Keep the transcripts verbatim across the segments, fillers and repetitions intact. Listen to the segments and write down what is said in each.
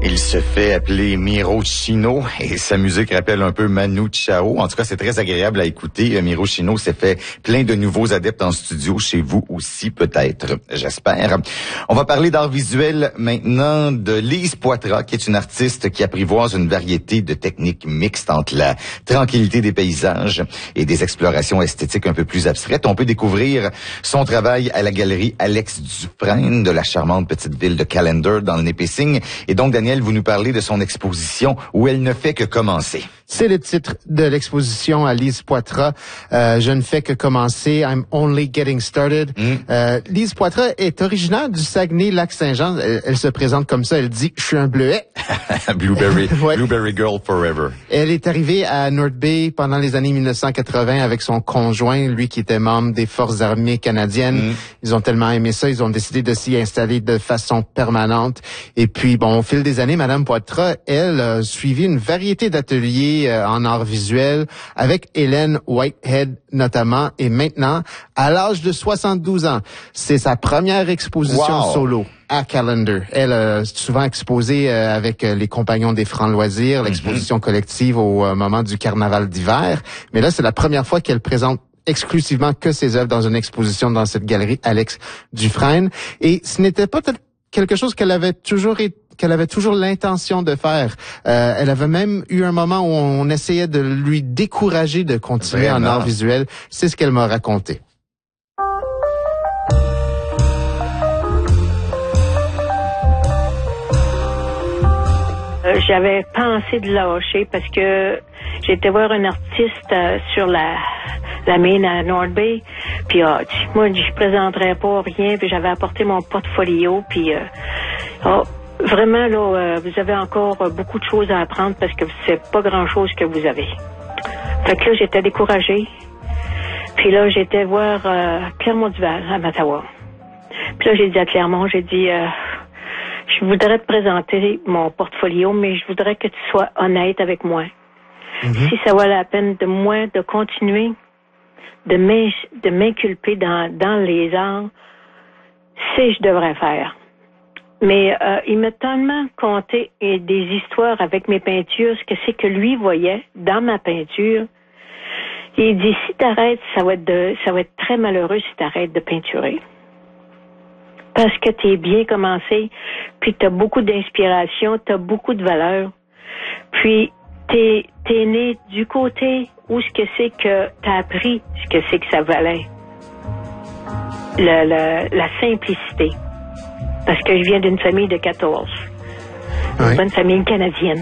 Il se fait appeler Miro Chino et sa musique rappelle un peu Manu Chao. En tout cas, c'est très agréable à écouter. Miro Chino s'est fait plein de nouveaux adeptes en studio, chez vous aussi peut-être, j'espère. On va parler d'art visuel maintenant, de Lise Poitras, qui est une artiste qui apprivoise une variété de techniques mixtes entre la tranquillité des paysages et des explorations esthétiques un peu plus abstraites. On peut découvrir son travail à la galerie Alex Dufresne de la charmante petite ville de Callander dans le Nipissing. Et donc, Daniel, vous nous parlez de son exposition où elle ne fait que commencer. C'est le titre de l'exposition à Lise Poitras. Euh, je ne fais que commencer. I'm only getting started. Mm. Euh, Lise Poitras est originaire du Saguenay-Lac-Saint-Jean. Elle, elle se présente comme ça. Elle dit « Je suis un bleuet ». Blueberry, ouais. Blueberry Girl forever. Elle est arrivée à North Bay pendant les années mille neuf cent quatre-vingts avec son conjoint, lui qui était membre des Forces armées canadiennes. Mm. Ils ont tellement aimé ça, ils ont décidé de s'y installer de façon permanente. Et puis, bon, au fil des années, Madame Poitras, elle, a suivi une variété d'ateliers en art visuel avec Hélène Whitehead notamment, et maintenant, à l'âge de soixante-douze ans, c'est sa première exposition wow. solo à Callander. Elle a souvent exposé euh, avec euh, les Compagnons des Francs Loisirs, l'exposition mm-hmm. collective au euh, moment du carnaval d'hiver, mais là, c'est la première fois qu'elle présente exclusivement que ses œuvres dans une exposition dans cette galerie Alex Dufresne, et ce n'était pas quelque chose qu'elle avait toujours été qu'elle avait toujours l'intention de faire. Euh, elle avait même eu un moment où on essayait de lui décourager de continuer Vraiment? en art visuel. C'est ce qu'elle m'a raconté. Euh, j'avais pensé de lâcher parce que j'étais voir un artiste euh, sur la la mine à North Bay, puis euh, moi je présenterais pas rien, puis j'avais apporté mon portfolio, puis euh, oh, vraiment, là, euh, vous avez encore euh, beaucoup de choses à apprendre parce que c'est pas grand-chose que vous avez. Fait que là, j'étais découragée. Puis là, j'étais voir euh, Clermont-Duval, à Mattawa. Puis là, j'ai dit à Clermont, j'ai dit, euh, je voudrais te présenter mon portfolio, mais je voudrais que tu sois honnête avec moi. Mm-hmm. Si ça vaut la peine de moi de continuer, de m'in- de m'inculper dans, dans les arts, c'est je devrais faire. Mais euh, il m'a tellement conté des histoires avec mes peintures, ce que c'est que lui voyait dans ma peinture. Il dit, si t'arrêtes, ça va être de, ça va être très malheureux si t'arrêtes de peinturer. Parce que t'es bien commencé, puis t'as beaucoup d'inspiration, t'as beaucoup de valeur. Puis t'es, t'es né du côté où ce que c'est que t'as appris, ce que c'est que ça valait. Le, le, la simplicité. Parce que je viens d'une famille de quatorze. Une oui. bonne famille canadienne.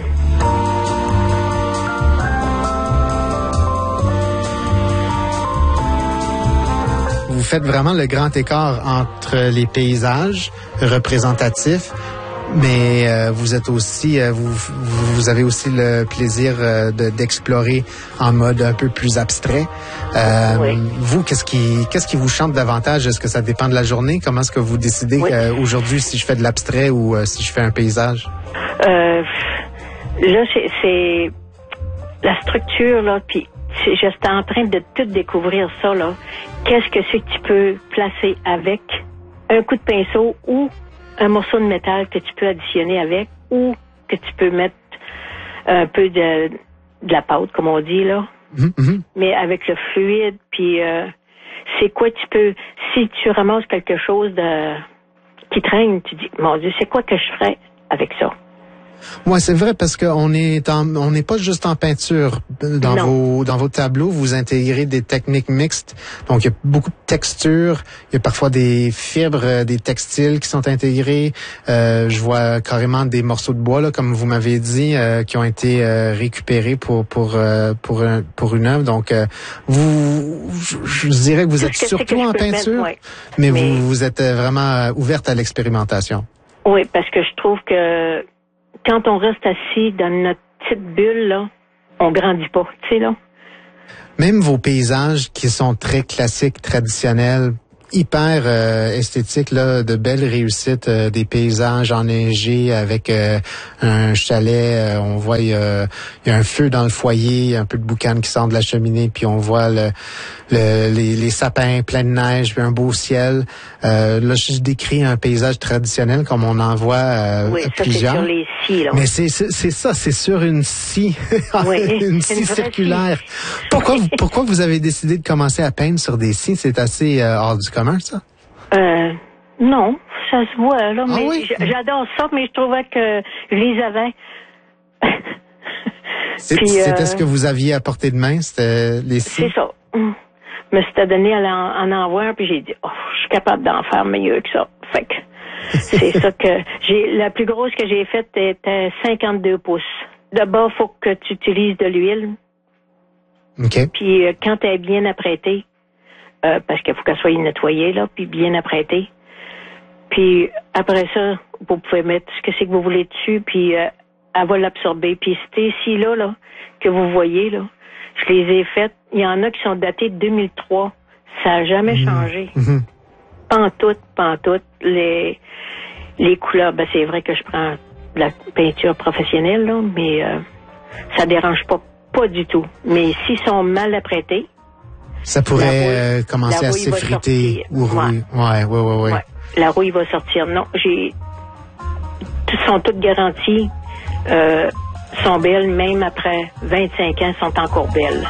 Vous faites vraiment le grand écart entre les paysages représentatifs, mais euh, vous êtes aussi, euh, vous, vous avez aussi le plaisir euh, de, d'explorer en mode un peu plus abstrait. Euh, oui. Vous, qu'est-ce qui, qu'est-ce qui vous chante davantage? Est-ce que ça dépend de la journée? Comment est-ce que vous décidez oui. euh, aujourd'hui si je fais de l'abstrait ou euh, si je fais un paysage? Euh, là, c'est, c'est la structure là, puis je suis en train de tout découvrir ça là. Qu'est-ce que c'est que tu peux placer avec un coup de pinceau ou un morceau de métal que tu peux additionner avec ou que tu peux mettre un peu de, de la pâte, comme on dit, là. Mm-hmm. Mais avec le fluide, puis euh, c'est quoi tu peux... Si tu ramasses quelque chose de qui traîne, tu dis, mon Dieu, c'est quoi que je ferais avec ça? Ouais, c'est vrai parce qu'on est en, on n'est pas juste en peinture dans non. vos dans vos tableaux. Vous intégrez des techniques mixtes, donc il y a beaucoup de textures. Il y a parfois des fibres, des textiles qui sont intégrés. Euh, je vois carrément des morceaux de bois là, comme vous m'avez dit, euh, qui ont été euh, récupérés pour pour euh, pour un, pour une œuvre. Donc euh, vous, je, je dirais que vous êtes que surtout en peinture, mettre, ouais. mais, mais vous vous êtes vraiment ouverte à l'expérimentation. Oui, parce que je trouve que quand on reste assis dans notre petite bulle, là, on grandit pas, tu sais, là. Même vos paysages qui sont très classiques, traditionnels, hyper euh, esthétique, là, de belles réussites, euh, des paysages enneigés avec euh, un chalet. Euh, on voit il y, a, il y a un feu dans le foyer, un peu de boucan qui sort de la cheminée, puis on voit le, le, les, les sapins pleins de neige, puis un beau ciel. Euh, là, je décris un paysage traditionnel comme on en voit euh, oui, plusieurs. Ça, c'est sur les scies, là. Mais c'est, c'est, c'est ça, c'est sur une scie, oui, une scie une circulaire. Scie. Pourquoi, vous, pourquoi vous avez décidé de commencer à peindre sur des scies? C'est assez euh, hors du commun, ça? Euh, non, ça se voit, là, mais ah oui? j'adore ça, mais je trouvais que je les avais. C'est, Puis, c'était euh, ce que vous aviez à portée de main, c'était les scies? C'est ça. Je me suis donné à en, en voir, puis j'ai dit, oh, je suis capable d'en faire mieux que ça. Fait que c'est ça que j'ai. La plus grosse que j'ai faite était cinquante-deux pouces. D'abord, il faut que tu utilises de l'huile. OK. Puis euh, quand elle est bien apprêtée, euh, parce qu'il faut qu'elle soit nettoyée, là, puis bien apprêtée. Puis après ça, vous pouvez mettre ce que c'est que vous voulez dessus, puis euh, elle va l'absorber. Puis ces scies-là, là, que vous voyez, là, je les ai faites. Il y en a qui sont datés de deux mille trois. Ça n'a jamais mmh. changé. Mmh. Pantoute, pantoute. Les, les couleurs, ben c'est vrai que je prends de la peinture professionnelle, là, mais euh, ça dérange pas, pas du tout. Mais s'ils sont mal apprêtés, ça pourrait rouille, euh, commencer à s'effriter ou rouiller. Ouais, ouais, ouais, ouais. ouais. La rouille va sortir. Non, j'ai, sont toutes garanties. Euh, sont belles, même après vingt-cinq ans, sont encore belles.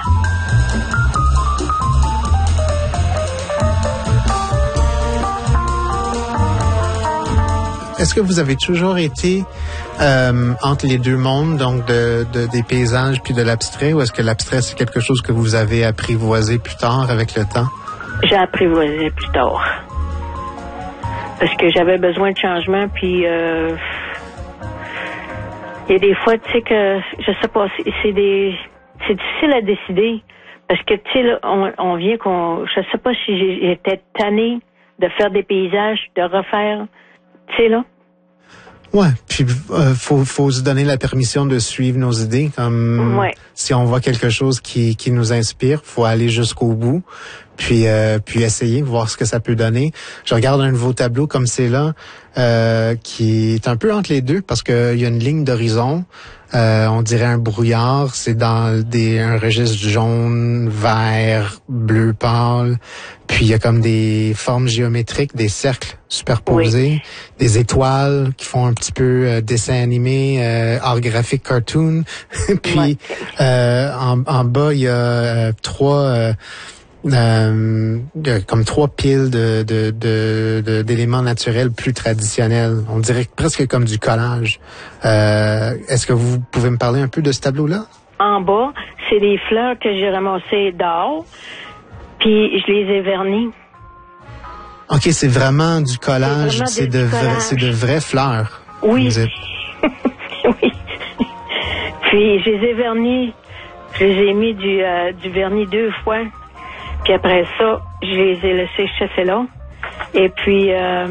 Est-ce que vous avez toujours été euh, entre les deux mondes, donc de, de des paysages puis de l'abstrait, ou est-ce que l'abstrait c'est quelque chose que vous avez apprivoisé plus tard avec le temps? J'ai apprivoisé plus tard parce que j'avais besoin de changement, puis euh, il y a des fois, tu sais que je sais pas, c'est, c'est des, c'est difficile à décider parce que tu sais là, on, on vient qu'on, je sais pas si j'étais tannée de faire des paysages, de refaire, tu sais là. Ouais, puis euh, faut faut se donner la permission de suivre nos idées. Comme ouais. Si on voit quelque chose qui qui nous inspire, faut aller jusqu'au bout, puis euh, puis essayer, voir ce que ça peut donner. Je regarde un de vos tableaux comme c'est là, euh, qui est un peu entre les deux parce que il y a une ligne d'horizon. Euh, on dirait un brouillard, c'est dans des un registre jaune, vert, bleu pâle. Puis il y a comme des formes géométriques, des cercles superposés, oui. Des étoiles qui font un petit peu euh, dessin animé, euh, art graphique, cartoon. Puis ouais. euh, en, en bas il y a euh, trois euh, Euh, de, comme trois piles de, de, de, de, d'éléments naturels plus traditionnels. On dirait presque comme du collage. Euh, est-ce que vous pouvez me parler un peu de ce tableau-là? En bas, c'est des fleurs que j'ai ramassées dehors, puis je les ai vernies. OK, c'est vraiment du collage. C'est, c'est, de, du vra- collage. c'est de vraies fleurs. Oui. Oui. Puis je les ai vernies. Je les ai mis du, euh, du vernis deux fois. Puis après ça, je les ai laissés chasser là. Et puis, euh,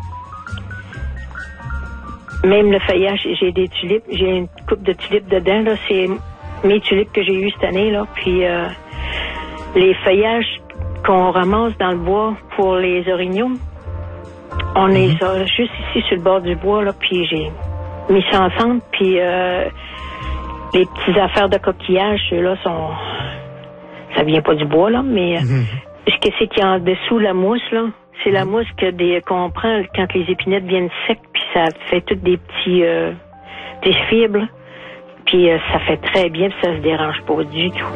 même le feuillage, j'ai des tulipes. J'ai une coupe de tulipes dedans. Là, c'est mes tulipes que j'ai eues cette année. Là. Puis, euh, les feuillages qu'on ramasse dans le bois pour les orignaux, on les a juste ici sur le bord du bois. Là, puis j'ai mis ça ensemble. Puis, euh, les petites affaires de coquillage, ceux-là sont... Ça vient pas du bois, là, mais mm-hmm. ce que c'est qu'il y a en dessous la mousse, là, c'est la mousse que des, qu'on prend quand les épinettes viennent secs, puis ça fait toutes des petits euh, des fibres, puis euh, ça fait très bien, puis ça se dérange pas du tout.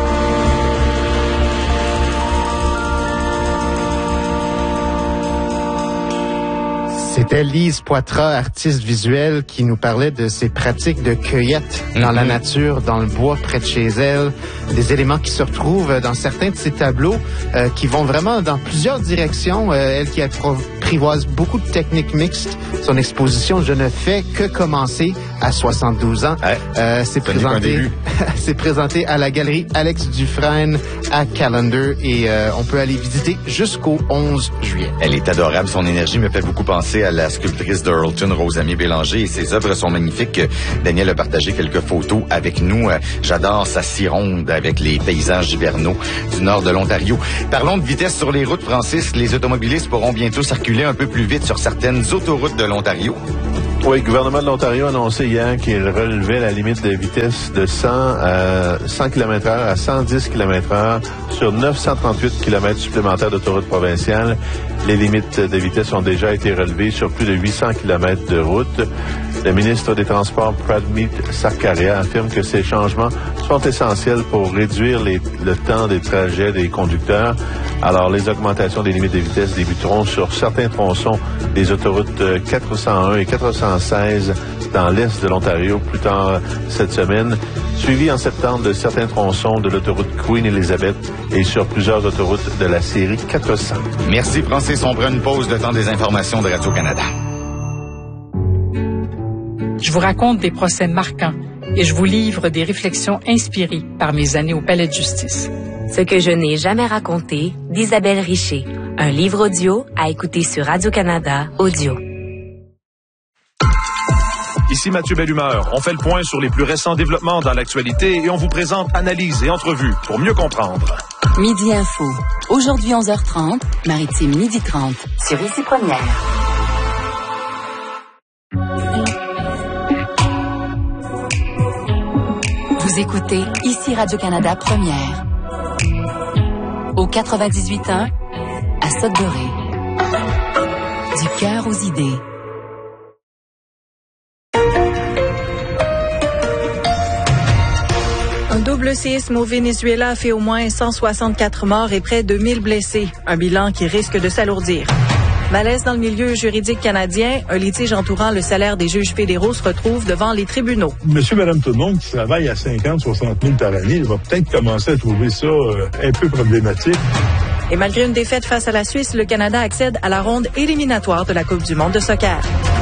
C'était Lise Poitras, artiste visuelle, qui nous parlait de ses pratiques de cueillette dans mm-hmm. la nature, dans le bois, près de chez elle. Des éléments qui se retrouvent dans certains de ses tableaux, euh, qui vont vraiment dans plusieurs directions. Euh, elle qui apprivoise beaucoup de techniques mixtes. Son exposition « Je ne fais que commencer » à soixante-douze ans. Ouais, euh, c'est présenté, c'est présenté à la galerie Alex Dufresne à Callender et euh, on peut aller visiter jusqu'au onze juillet. Elle est adorable. Son énergie me fait beaucoup penser pensée à la sculptrice d'Earlton, Rosamie Bélanger, et ses œuvres sont magnifiques. Daniel a partagé quelques photos avec nous. J'adore sa cironde avec les paysages hivernaux du nord de l'Ontario. Parlons de vitesse sur les routes, Francis. Les automobilistes pourront bientôt circuler un peu plus vite sur certaines autoroutes de l'Ontario. Oui, le gouvernement de l'Ontario a annoncé hier qu'il relevait la limite de vitesse de cent à cent kilomètres heure à cent dix kilomètres heure sur neuf cent trente-huit kilomètres supplémentaires d'autoroutes provinciales. Les limites de vitesse ont déjà été relevées sur plus de huit cents kilomètres de route. Le ministre des Transports, Pradmeet Sarkaria, affirme que ces changements sont essentiels pour réduire les, le temps des trajets des conducteurs. Alors, les augmentations des limites de vitesse débuteront sur certains tronçons des autoroutes quatre cent un et quatre cent seize dans l'est de l'Ontario plus tard cette semaine, suivi en septembre de certains tronçons de l'autoroute Queen Elizabeth et sur plusieurs autoroutes de la série quatre cents. Merci, Francis. On prend une pause, le temps des informations de Radio-Canada. Je vous raconte des procès marquants et je vous livre des réflexions inspirées par mes années au Palais de justice. Ce que je n'ai jamais raconté d'Isabelle Richer. Un livre audio à écouter sur Radio-Canada Audio. Ici Mathieu Bellumeur. On fait le point sur les plus récents développements dans l'actualité et on vous présente analyses et entrevues pour mieux comprendre. Midi Info. Aujourd'hui onze heures trente, Maritime midi trente, sur Ici Première. Vous écoutez Ici Radio-Canada Première. Au quatre-vingt-dix-huit point un, à Sudbury. Du cœur aux idées. Un double séisme au Venezuela a fait au moins cent soixante-quatre morts et près de mille blessés. Un bilan qui risque de s'alourdir. Malaise dans le milieu juridique canadien. Un litige entourant le salaire des juges fédéraux se retrouve devant les tribunaux. Monsieur, madame, tout le monde qui travaille à cinquante, soixante mille par année, va peut-être commencer à trouver ça euh, un peu problématique. Et malgré une défaite face à la Suisse, le Canada accède à la ronde éliminatoire de la Coupe du monde de soccer.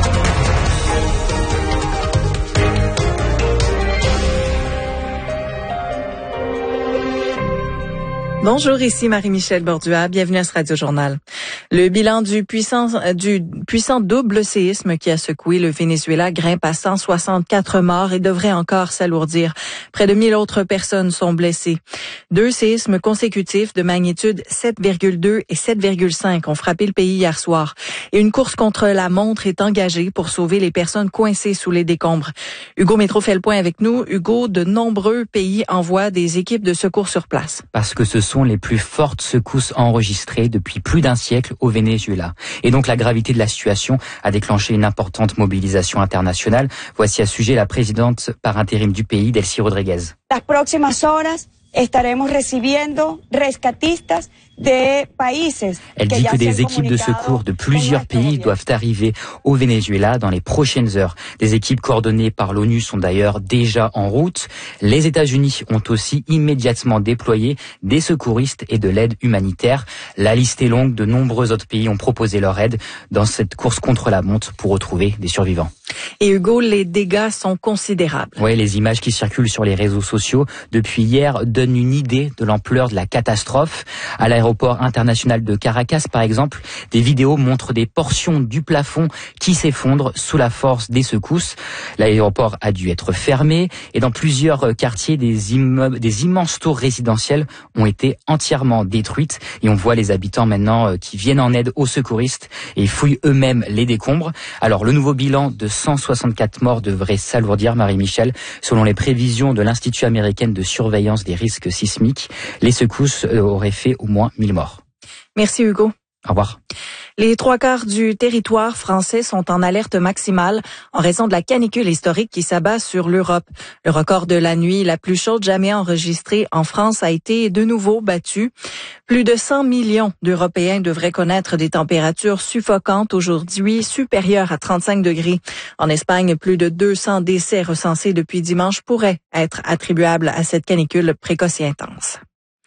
Bonjour, ici Marie-Michel Bordua. Bienvenue à ce Radio-Journal. Le bilan du puissant, du puissant double séisme qui a secoué le Venezuela grimpe à cent soixante-quatre morts et devrait encore s'alourdir. Près de mille autres personnes sont blessées. Deux séismes consécutifs de magnitude sept virgule deux et sept virgule cinq ont frappé le pays hier soir. Et une course contre la montre est engagée pour sauver les personnes coincées sous les décombres. Hugo Métro fait le point avec nous. Hugo, de nombreux pays envoient des équipes de secours sur place. Parce que ce sont les plus fortes secousses enregistrées depuis plus d'un siècle au Venezuela. Et donc la gravité de la situation a déclenché une importante mobilisation internationale. Voici à ce sujet la présidente par intérim du pays, Delcy Rodriguez. Las próximas horas estaremos recibiendo rescatistas de países. Elle dit que des équipes de secours de plusieurs pays doivent arriver au Venezuela dans les prochaines heures. Des équipes coordonnées par l'ONU sont d'ailleurs déjà en route. Les États-Unis ont aussi immédiatement déployé des secouristes et de l'aide humanitaire. La liste est longue, de nombreux autres pays ont proposé leur aide dans cette course contre la montre pour retrouver des survivants. Et Hugo, les dégâts sont considérables. Oui, les images qui circulent sur les réseaux sociaux depuis hier donnent une idée de l'ampleur de la catastrophe. À l'aéroport international de Caracas, par exemple, des vidéos montrent des portions du plafond qui s'effondrent sous la force des secousses. L'aéroport a dû être fermé et dans plusieurs quartiers, des immeubles, des immenses tours résidentielles ont été entièrement détruites et on voit les habitants maintenant qui viennent en aide aux secouristes et fouillent eux-mêmes les décombres. Alors, le nouveau bilan de cent soixante-quatre morts devrait s'alourdir, Marie-Michel. Selon les prévisions de l'Institut américain de surveillance des risques sismiques, les secousses auraient fait au moins mille morts. Merci Hugo. Au revoir. Les trois quarts du territoire français sont en alerte maximale en raison de la canicule historique qui s'abat sur l'Europe. Le record de la nuit la plus chaude jamais enregistrée en France a été de nouveau battu. Plus de cent millions d'Européens devraient connaître des températures suffocantes aujourd'hui, supérieures à trente-cinq degrés. En Espagne, plus de deux cents décès recensés depuis dimanche pourraient être attribuables à cette canicule précoce et intense.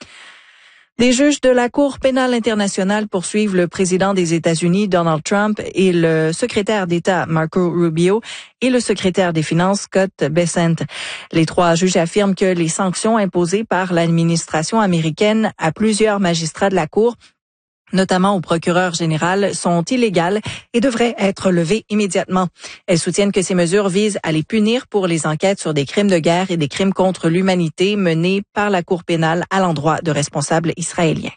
Des juges de la Cour pénale internationale poursuivent le président des États-Unis, Donald Trump, et le secrétaire d'État, Marco Rubio, et le secrétaire des Finances, Scott Bessent. Les trois juges affirment que les sanctions imposées par l'administration américaine à plusieurs magistrats de la Cour notamment au procureur général, sont illégales et devraient être levées immédiatement. Elles soutiennent que ces mesures visent à les punir pour les enquêtes sur des crimes de guerre et des crimes contre l'humanité menés par la Cour pénale à l'endroit de responsables israéliens.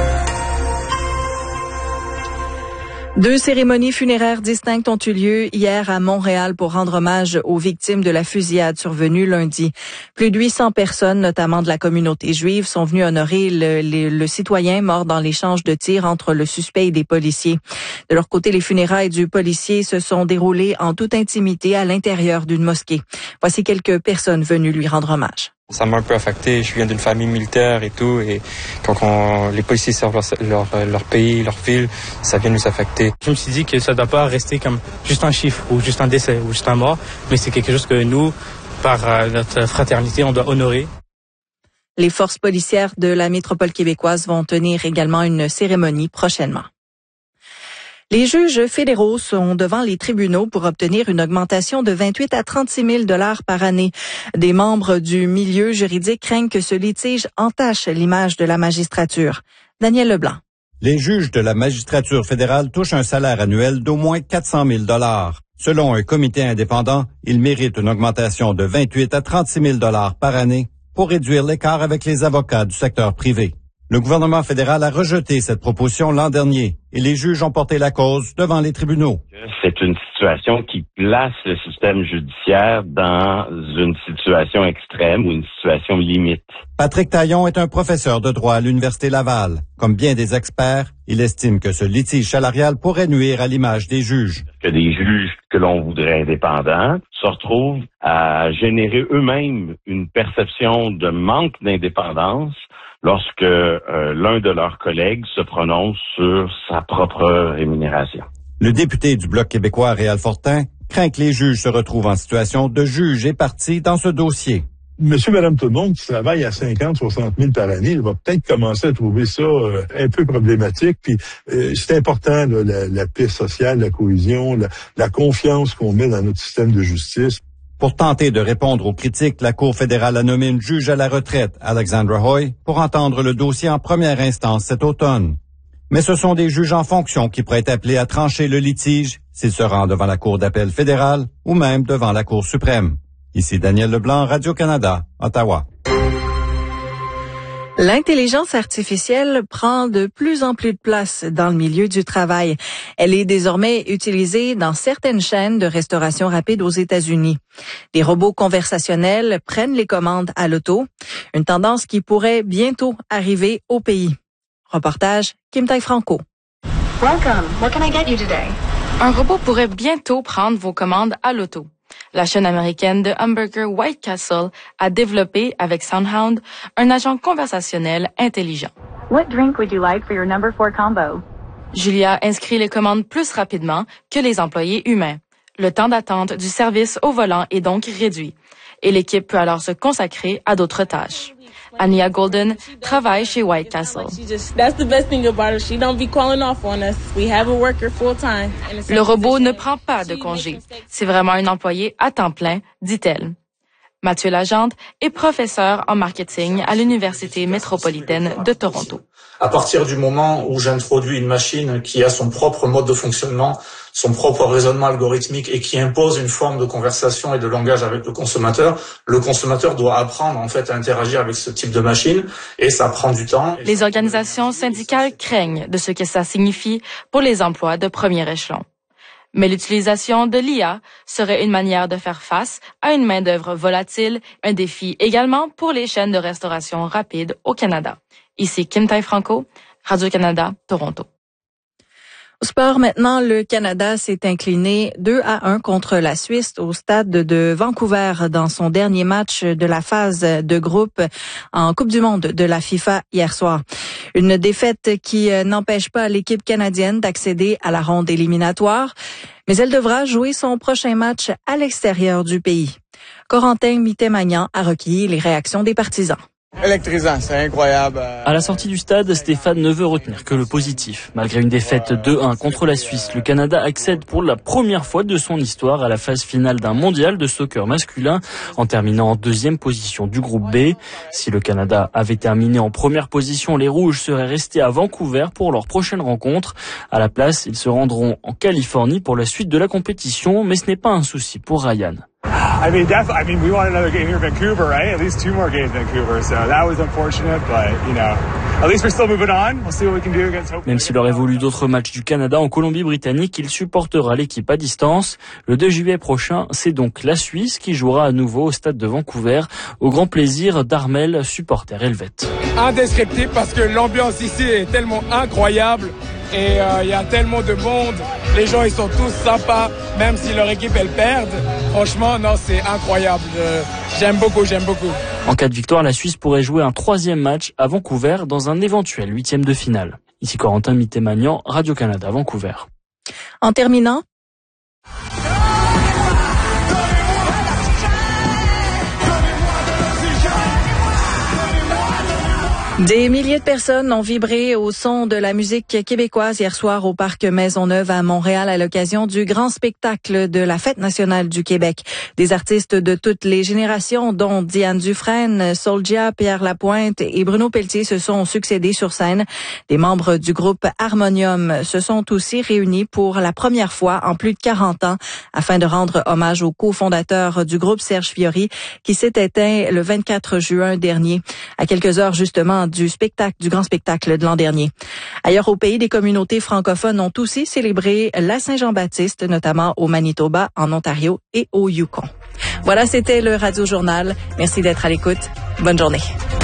Deux cérémonies funéraires distinctes ont eu lieu hier à Montréal pour rendre hommage aux victimes de la fusillade survenue lundi. Plus de huit cents personnes, notamment de la communauté juive, sont venues honorer le, le, le citoyen mort dans l'échange de tirs entre le suspect et des policiers. De leur côté, les funérailles du policier se sont déroulées en toute intimité à l'intérieur d'une mosquée. Voici quelques personnes venues lui rendre hommage. Ça m'a un peu affecté. Je viens d'une famille militaire et tout, et quand on, les policiers servent leur, leur, leur pays, leur ville, ça vient nous affecter. Je me suis dit que ça ne doit pas rester comme juste un chiffre ou juste un décès ou juste un mort, mais c'est quelque chose que nous, par notre fraternité, on doit honorer. Les forces policières de la métropole québécoise vont tenir également une cérémonie prochainement. Les juges fédéraux sont devant les tribunaux pour obtenir une augmentation de vingt-huit à trente-six mille dollars par année. Des membres du milieu juridique craignent que ce litige entache l'image de la magistrature. Daniel Leblanc. Les juges de la magistrature fédérale touchent un salaire annuel d'au moins quatre cent mille dollars. Selon un comité indépendant, ils méritent une augmentation de vingt-huit à trente-six mille dollars par année pour réduire l'écart avec les avocats du secteur privé. Le gouvernement fédéral a rejeté cette proposition l'an dernier et les juges ont porté la cause devant les tribunaux. C'est une situation qui place le système judiciaire dans une situation extrême ou une situation limite. Patrick Taillon est un professeur de droit à l'Université Laval. Comme bien des experts, il estime que ce litige salarial pourrait nuire à l'image des juges. Que des juges que l'on voudrait indépendants se retrouvent à générer eux-mêmes une perception de manque d'indépendance lorsque euh, l'un de leurs collègues se prononce sur sa propre rémunération. Le député du Bloc québécois, Réal Fortin, craint que les juges se retrouvent en situation de juge et partie dans ce dossier. Monsieur, madame, tout le monde qui travaille à cinquante, soixante mille par année, il va peut-être commencer à trouver ça euh, un peu problématique. Puis euh, c'est important, là, la, la paix sociale, la cohésion, la, la confiance qu'on met dans notre système de justice. Pour tenter de répondre aux critiques, la Cour fédérale a nommé une juge à la retraite, Alexandra Hoy, pour entendre le dossier en première instance cet automne. Mais ce sont des juges en fonction qui pourraient être appelés à trancher le litige s'ils se rendent devant la Cour d'appel fédérale ou même devant la Cour suprême. Ici Daniel Leblanc, Radio-Canada, Ottawa. L'intelligence artificielle prend de plus en plus de place dans le milieu du travail. Elle est désormais utilisée dans certaines chaînes de restauration rapide aux États-Unis. Des robots conversationnels prennent les commandes à l'auto, une tendance qui pourrait bientôt arriver au pays. Reportage Kim Tai-Franco. Welcome. What can I get you today? Un robot pourrait bientôt prendre vos commandes à l'auto. La chaîne américaine de hamburger White Castle a développé, avec SoundHound, un agent conversationnel intelligent. What drink would you like for your number four combo? Julia inscrit les commandes plus rapidement que les employés humains. Le temps d'attente du service au volant est donc réduit et l'équipe peut alors se consacrer à d'autres tâches. Ania Golden travaille chez White Castle. Le robot ne prend pas de congé. C'est vraiment un employé à temps plein, dit-elle. Mathieu Lagente est professeur en marketing à l'Université métropolitaine de Toronto. À partir du moment où j'introduis une machine qui a son propre mode de fonctionnement, son propre raisonnement algorithmique et qui impose une forme de conversation et de langage avec le consommateur, le consommateur doit apprendre en fait à interagir avec ce type de machine et ça prend du temps. Les organisations syndicales craignent de ce que ça signifie pour les emplois de premier échelon. Mais l'utilisation de l'I A serait une manière de faire face à une main-d'œuvre volatile, un défi également pour les chaînes de restauration rapide au Canada. Ici Kim Tai-Franco, Radio-Canada, Toronto. Au sport maintenant, le Canada s'est incliné deux à un contre la Suisse au stade de Vancouver dans son dernier match de la phase de groupe en Coupe du monde de la FIFA hier soir. Une défaite qui n'empêche pas l'équipe canadienne d'accéder à la ronde éliminatoire, mais elle devra jouer son prochain match à l'extérieur du pays. Corentin Mittemagnan a recueilli les réactions des partisans. Électrisant, c'est incroyable. À la sortie du stade, Stéphane ne veut retenir que le positif. Malgré une défaite deux un contre la Suisse, le Canada accède pour la première fois de son histoire à la phase finale d'un mondial de soccer masculin en terminant en deuxième position du groupe B. Si le Canada avait terminé en première position, les Rouges seraient restés à Vancouver pour leur prochaine rencontre. À la place, ils se rendront en Californie pour la suite de la compétition, mais ce n'est pas un souci pour Ryan. I mean, def- I mean, we want another game here in Vancouver, right? At least two more games in Vancouver. So that was unfortunate, but you know, at least we're still moving on. We'll see what we can do against Hope. Même s'il aurait voulu d'autres matchs du Canada en Colombie-Britannique, il supportera l'équipe à distance. Le deux juillet prochain, c'est donc la Suisse qui jouera à nouveau au stade de Vancouver, au grand plaisir d'Armel, supporter helvète. Indescriptible parce que l'ambiance ici est tellement incroyable. Et il euh, y a tellement de monde, les gens ils sont tous sympas, même si leur équipe elle perd. Franchement, non, c'est incroyable. Euh, j'aime beaucoup, j'aime beaucoup. En cas de victoire, la Suisse pourrait jouer un troisième match à Vancouver dans un éventuel huitième de finale. Ici Corentin Mitté-Magnan, Radio-Canada, Vancouver. En terminant, des milliers de personnes ont vibré au son de la musique québécoise hier soir au parc Maisonneuve à Montréal à l'occasion du grand spectacle de la Fête nationale du Québec. Des artistes de toutes les générations, dont Diane Dufresne, Soulja, Pierre Lapointe et Bruno Pelletier se sont succédés sur scène. Des membres du groupe Harmonium se sont aussi réunis pour la première fois en plus de quarante ans afin de rendre hommage au cofondateur du groupe, Serge Fiori, qui s'est éteint le vingt-quatre juin dernier, à quelques heures justement du spectacle, du grand spectacle de l'an dernier. Ailleurs au pays, des communautés francophones ont aussi célébré la Saint-Jean-Baptiste, notamment au Manitoba, en Ontario et au Yukon. Voilà, c'était le Radio Journal. Merci d'être à l'écoute. Bonne journée.